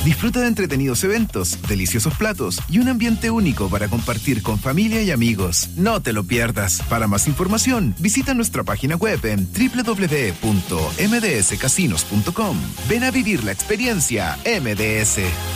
Disfruta de entretenidos eventos, deliciosos platos y un ambiente único para compartir con familia y amigos. No te lo pierdas. Para más información, visita nuestra página web en www.mdscasinos.com. Ven a vivir la experiencia MDS.